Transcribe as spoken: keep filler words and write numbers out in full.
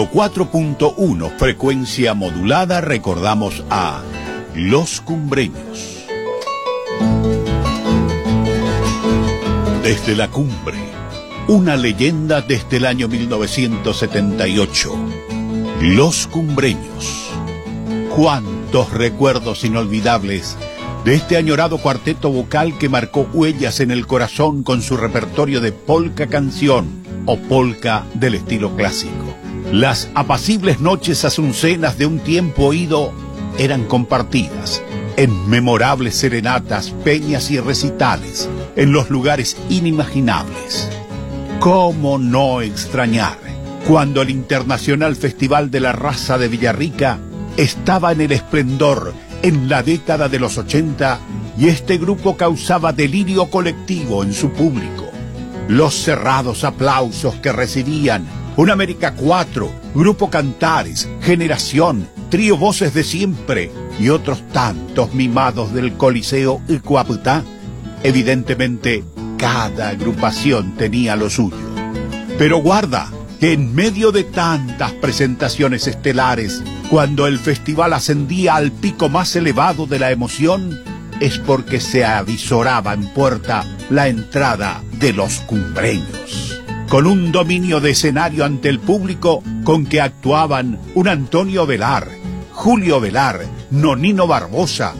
cuatro punto uno, frecuencia modulada, recordamos a Los Cumbreños. Desde la cumbre, una leyenda desde el año mil novecientos setenta y ocho. Los Cumbreños. Cuántos recuerdos inolvidables de este añorado cuarteto vocal que marcó huellas en el corazón con su repertorio de polka canción o polka del estilo clásico. Las apacibles noches asuncenas de un tiempo oído eran compartidas en memorables serenatas, peñas y recitales en los lugares inimaginables. ¿Cómo no extrañar cuando el Internacional Festival de la Raza de Villarrica estaba en el esplendor en la década de los ochenta y este grupo causaba delirio colectivo en su público? Los cerrados aplausos que recibían un América cuatro, Grupo Cantares, Generación, Trío Voces de Siempre y otros tantos mimados del Coliseo Icuaputá. Evidentemente, cada agrupación tenía lo suyo. Pero guarda que en medio de tantas presentaciones estelares, cuando el festival ascendía al pico más elevado de la emoción, es porque se avisoraba en puerta la entrada de Los Cumbreños, con un dominio de escenario ante el público con que actuaban un Antonio Velar, Julio Velar, Nonino Barbosa,